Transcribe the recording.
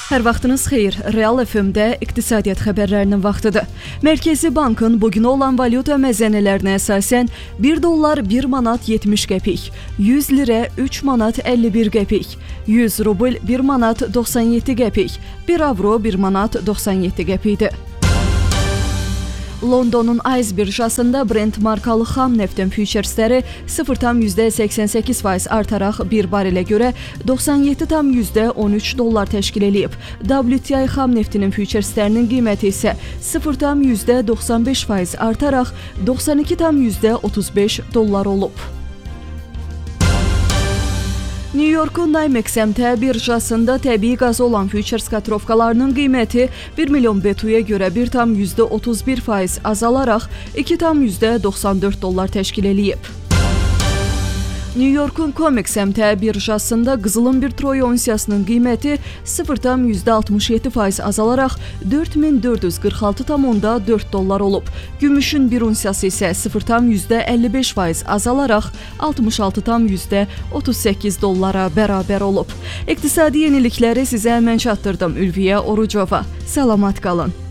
Hər vaxtınız xeyir. Real FM-də iqtisadiyyat xəbərlərinin vaxtıdır. Mərkəzi Bankın bugün olan valyuta məzənələrinə əsasən 1 dollar 1 manat 70 qəpik, 100 lirə 3 manat 51 qəpik, 100 rubl 1 manat 97 qəpik, 1 avro 1 manat 97 qəpikdir. Londonun Ayz birjasında Brent markalı xam neftin füçersləri 0,88% artaraq bir barelə görə 97,13 dollar təşkil edib. WTI xam neftinin füçerslərinin qiyməti isə 0,95% artaraq 92,35 dollar olub. New York'un NYMEX birjasında təbii qaz olan füçers kotirovkalarının qiyməti 1 milyon BTU-ya görə 1,31% azalaraq 2,94 dollar təşkil edib. New York'un COMEX birjasında qızılın bir troy onsiyasının qiyməti 0,67% azalaraq 4446,4 dollar olub. Gümüşün bir onsiyası isə 0,55% azalaraq 66,38 dollara bərabər olub. İqtisadi yenilikləri sizə mən çatdırdım. Ülviyə Orucova. Salamat qalın.